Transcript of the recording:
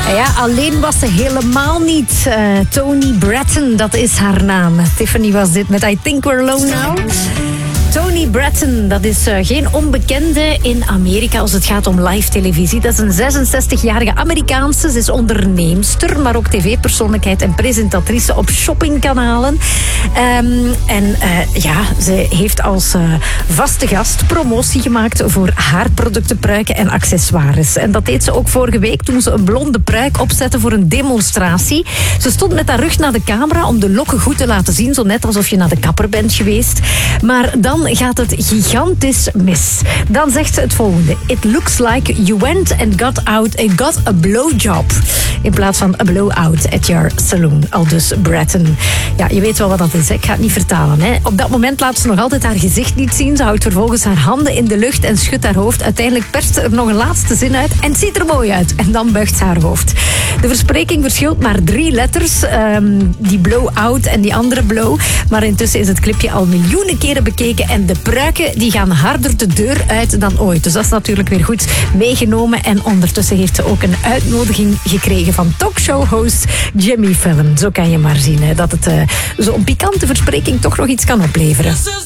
En ja, alleen was ze helemaal niet. Toni Bratton, dat is haar naam. Tiffany was dit met I Think We're Alone Now. Toni Bratton, dat is geen onbekende in Amerika als het gaat om live televisie. Dat is een 66-jarige Amerikaanse. Ze is onderneemster, maar ook tv-persoonlijkheid en presentatrice op shoppingkanalen. Ze heeft als vaste gast promotie gemaakt voor haar producten, pruiken en accessoires. En dat deed ze ook vorige week toen ze een blonde pruik opzette voor een demonstratie. Ze stond met haar rug naar de camera om de lokken goed te laten zien, zo net alsof je naar de kapper bent geweest. Maar dan gaat het gigantisch mis. Dan zegt ze het volgende. It looks like you went and got a blowjob. In plaats van a blowout at your saloon. Aldus Bratton. Ja, je weet wel wat dat is. Hè? Ik ga het niet vertalen. Hè? Op dat moment laat ze nog altijd haar gezicht niet zien. Ze houdt vervolgens haar handen in de lucht en schudt haar hoofd. Uiteindelijk perst er nog een laatste zin uit en het ziet er mooi uit. En dan buigt ze haar hoofd. De verspreking verschilt maar 3 letters. Die blowout en die andere blow. Maar intussen is het clipje al miljoenen keren bekeken en de pruiken die gaan harder de deur uit dan ooit. Dus dat is natuurlijk weer goed meegenomen. En ondertussen heeft ze ook een uitnodiging gekregen van talkshow-host Jimmy Fallon. Zo kan je maar zien hè, dat het zo'n pikante verspreking toch nog iets kan opleveren.